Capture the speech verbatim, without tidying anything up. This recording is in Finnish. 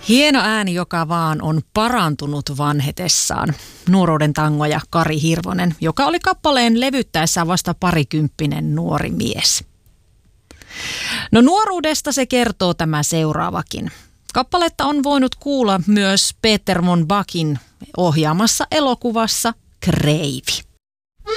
Hieno ääni, joka vaan on parantunut vanhetessaan. Nuoruuden tangoja Kari Hirvonen, joka oli kappaleen levyttäessään vasta parikymppinen nuori mies. No nuoruudesta se kertoo tämä seuraavakin. Kappaletta on voinut kuulla myös Peter von Bachin ohjaamassa elokuvassa Kreivi.